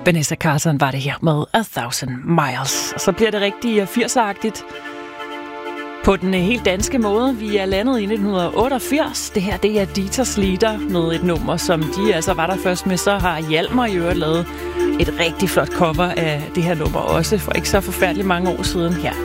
Vanessa Carlton var det her med 1000 Miles. Og så bliver det rigtig 80'er-agtigt på den helt danske måde. Vi er landet i 1988. Det her, det er Dieters Lieder med et nummer, som de altså var der først med. Så har Hjalmar i øvrigt lavet et rigtig flot cover af det her nummer også, for ikke så forfærdeligt mange år siden her.